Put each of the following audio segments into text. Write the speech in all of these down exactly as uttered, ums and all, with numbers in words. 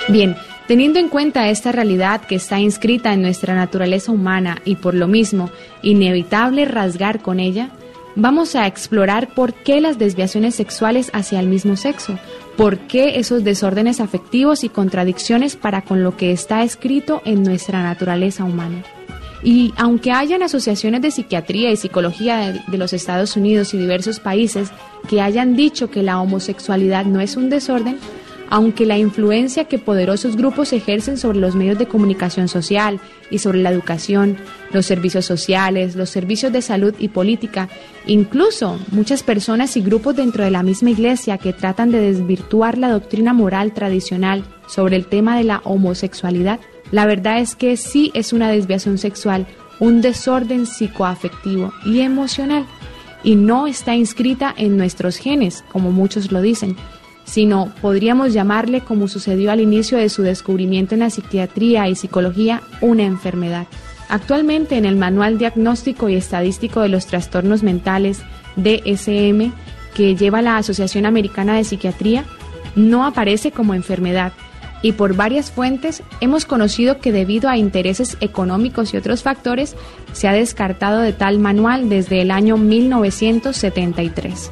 Bien, teniendo en cuenta esta realidad que está inscrita en nuestra naturaleza humana y por lo mismo inevitable rasgar con ella, vamos a explorar por qué las desviaciones sexuales hacia el mismo sexo, por qué esos desórdenes afectivos y contradicciones para con lo que está escrito en nuestra naturaleza humana. Y aunque hayan asociaciones de psiquiatría y psicología de, de los Estados Unidos y diversos países que hayan dicho que la homosexualidad no es un desorden, aunque la influencia que poderosos grupos ejercen sobre los medios de comunicación social y sobre la educación, los servicios sociales, los servicios de salud y política, incluso muchas personas y grupos dentro de la misma iglesia que tratan de desvirtuar la doctrina moral tradicional sobre el tema de la homosexualidad, la verdad es que sí es una desviación sexual, un desorden psicoafectivo y emocional, y no está inscrita en nuestros genes, como muchos lo dicen, sino podríamos llamarle, como sucedió al inicio de su descubrimiento en la psiquiatría y psicología, una enfermedad. Actualmente en el Manual Diagnóstico y Estadístico de los Trastornos Mentales, D S M, que lleva la Asociación Americana de Psiquiatría, no aparece como enfermedad, y por varias fuentes hemos conocido que debido a intereses económicos y otros factores se ha descartado de tal manual desde el año mil novecientos setenta y tres.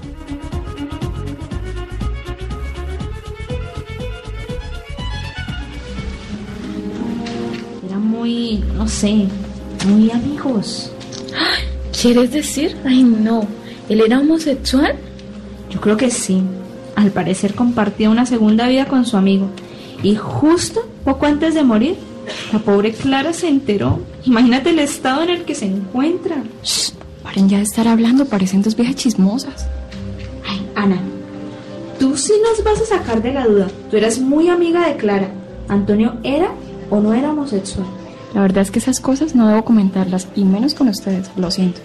Muy, no sé, muy amigos. ¿Quieres decir? Ay, no. ¿Él era homosexual? Yo creo que sí. Al parecer compartía una segunda vida con su amigo. Y justo poco antes de morir, la pobre Clara se enteró. Imagínate el estado en el que se encuentra. Shh, paren ya de estar hablando, parecen dos viejas chismosas. Ay, Ana, tú sí nos vas a sacar de la duda. Tú eras muy amiga de Clara. ¿Antonio era o no era homosexual? La verdad es que esas cosas no debo comentarlas, y menos con ustedes, lo siento.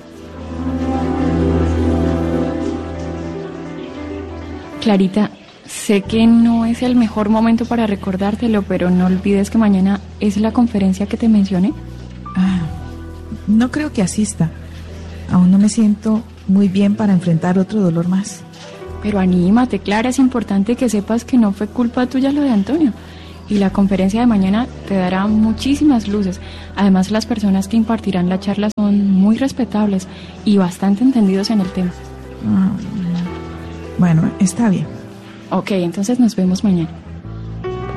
Clarita, sé que no es el mejor momento para recordártelo, pero no olvides que mañana es la conferencia que te mencioné. Ah, no creo que asista. Aún no me siento muy bien para enfrentar otro dolor más. Pero anímate, Clara, es importante que sepas que no fue culpa tuya lo de Antonio. Y la conferencia de mañana te dará muchísimas luces. Además, las personas que impartirán la charla son muy respetables y bastante entendidos en el tema. Ah, bueno, está bien. Ok, entonces nos vemos mañana.